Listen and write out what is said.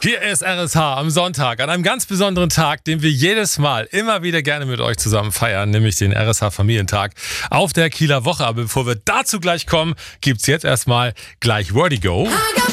Hier ist RSH am Sonntag, an einem ganz besonderen Tag, den wir jedes Mal immer wieder gerne mit euch zusammen feiern, nämlich den RSH Familientag auf der Kieler Woche. Aber bevor wir dazu gleich kommen, gibt's jetzt erstmal gleich Wordy Go.